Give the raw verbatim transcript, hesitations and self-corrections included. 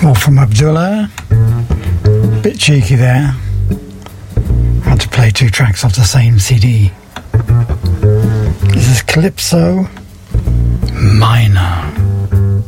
More from Abdullah. Bit cheeky there. Had to play two tracks off the same C D. This is Calypso Minor.